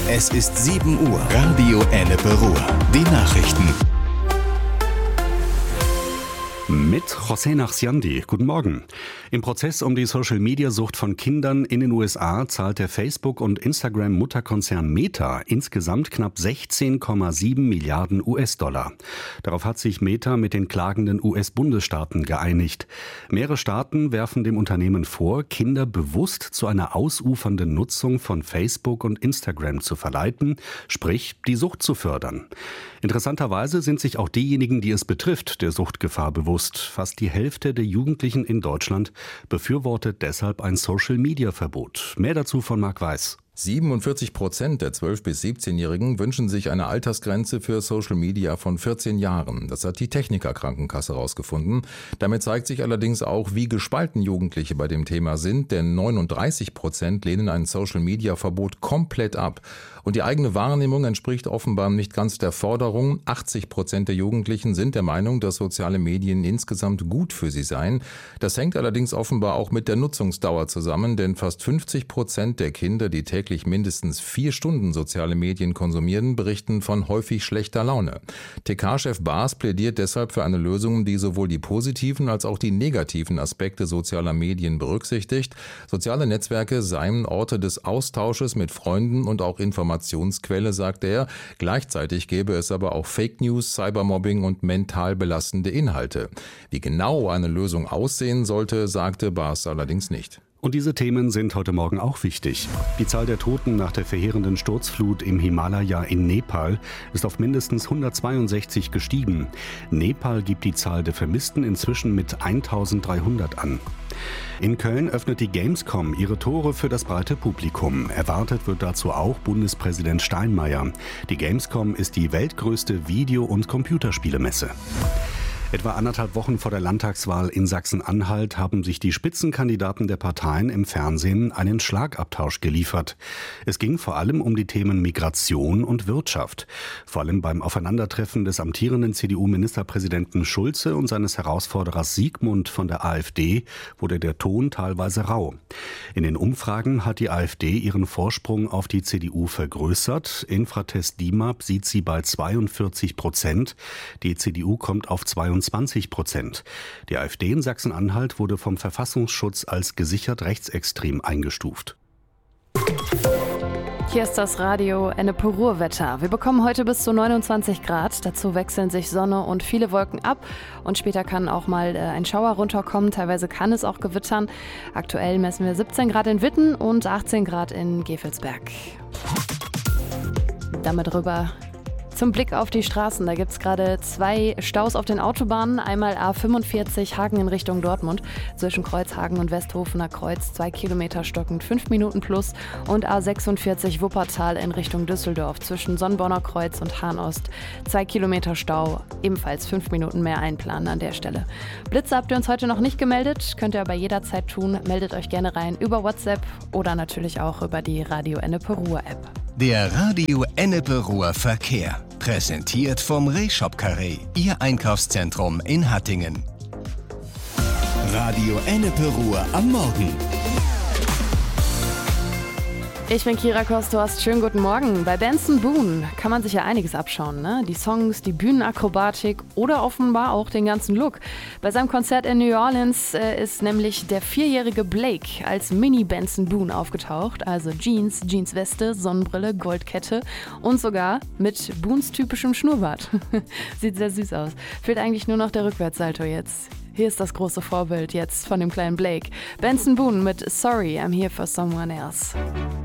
Es ist 7 Uhr. Radio Ennepe Ruhr. Die Nachrichten. Mit José Nachsiandi. Guten Morgen. Im Prozess um die Social-Media-Sucht von Kindern in den USA zahlt der Facebook- und Instagram-Mutterkonzern Meta insgesamt knapp 16,7 Milliarden US-Dollar. Darauf hat sich Meta mit den klagenden US-Bundesstaaten geeinigt. Mehrere Staaten werfen dem Unternehmen vor, Kinder bewusst zu einer ausufernden Nutzung von Facebook und Instagram zu verleiten, sprich die Sucht zu fördern. Interessanterweise sind sich auch diejenigen, die es betrifft, der Suchtgefahr bewusst. Fast die Hälfte der Jugendlichen in Deutschland befürwortet deshalb ein Social-Media-Verbot. Mehr dazu von Marc Weiß. 47% der 12- bis 17-Jährigen wünschen sich eine Altersgrenze für Social Media von 14 Jahren. Das hat die Techniker-Krankenkasse herausgefunden. Damit zeigt sich allerdings auch, wie gespalten Jugendliche bei dem Thema sind, denn 39% lehnen ein Social-Media-Verbot komplett ab. Und die eigene Wahrnehmung entspricht offenbar nicht ganz der Forderung. 80% der Jugendlichen sind der Meinung, dass soziale Medien insgesamt gut für sie seien. Das hängt allerdings offenbar auch mit der Nutzungsdauer zusammen, denn fast 50% der Kinder, die täglich mindestens 4 Stunden soziale Medien konsumieren, berichten von häufig schlechter Laune. TK-Chef Baas plädiert deshalb für eine Lösung, die sowohl die positiven als auch die negativen Aspekte sozialer Medien berücksichtigt. Soziale Netzwerke seien Orte des Austausches mit Freunden und auch Informationsquelle, sagt er. Gleichzeitig gäbe es aber auch Fake News, Cybermobbing und mental belastende Inhalte. Wie genau eine Lösung aussehen sollte, sagte Baas allerdings nicht. Und diese Themen sind heute Morgen auch wichtig. Die Zahl der Toten nach der verheerenden Sturzflut im Himalaya in Nepal ist auf mindestens 162 gestiegen. Nepal gibt die Zahl der Vermissten inzwischen mit 1300 an. In Köln öffnet die Gamescom ihre Tore für das breite Publikum. Erwartet wird dazu auch Bundespräsident Steinmeier. Die Gamescom ist die weltgrößte Video- und Computerspielemesse. Etwa 1,5 Wochen vor der Landtagswahl in Sachsen-Anhalt haben sich die Spitzenkandidaten der Parteien im Fernsehen einen Schlagabtausch geliefert. Es ging vor allem um die Themen Migration und Wirtschaft. Vor allem beim Aufeinandertreffen des amtierenden CDU-Ministerpräsidenten Schulze und seines Herausforderers Siegmund von der AfD wurde der Ton teilweise rau. In den Umfragen hat die AfD ihren Vorsprung auf die CDU vergrößert. Infratest DIMAP sieht sie bei 42%. Die CDU kommt auf 22%. Die AfD in Sachsen-Anhalt wurde vom Verfassungsschutz als gesichert rechtsextrem eingestuft. Hier ist das Radio Ennepe Ruhr-Wetter. Wir bekommen heute bis zu 29 Grad. Dazu wechseln sich Sonne und viele Wolken ab. Und später kann auch mal ein Schauer runterkommen. Teilweise kann es auch gewittern. Aktuell messen wir 17 Grad in Witten und 18 Grad in Gevelsberg. Damit rüber zum Blick auf die Straßen. Da gibt es gerade 2 Staus auf den Autobahnen. Einmal A45 Hagen in Richtung Dortmund. Zwischen Kreuzhagen und Westhofener Kreuz 2 Kilometer stockend 5 Minuten plus. Und A46 Wuppertal in Richtung Düsseldorf. Zwischen Sonnborner Kreuz und Hahn-Ost 2 Kilometer Stau. Ebenfalls 5 Minuten mehr einplanen an der Stelle. Blitze habt ihr uns heute noch nicht gemeldet. Könnt ihr aber jederzeit tun. Meldet euch gerne rein über WhatsApp oder natürlich auch über die Radio Ennepe Ruhr App. Der Radio Ennepe Ruhr Verkehr. Präsentiert vom Rehshop Carré, Ihr Einkaufszentrum in Hattingen. Radio Ennepe Ruhr am Morgen. Ich bin Kira Kosthorst, schönen guten Morgen. Bei Benson Boone kann man sich ja einiges abschauen, ne? Die Songs, die Bühnenakrobatik oder offenbar auch den ganzen Look. Bei seinem Konzert in New Orleans ist nämlich der 4-jährige Blake als Mini-Benson Boone aufgetaucht. Also Jeans, Jeansweste, Sonnenbrille, Goldkette und sogar mit Boones typischem Schnurrbart. Sieht sehr süß aus. Fehlt eigentlich nur noch der Rückwärtssalto jetzt. Hier ist das große Vorbild jetzt von dem kleinen Blake. Benson Boone mit Sorry, I'm Here for Someone Else.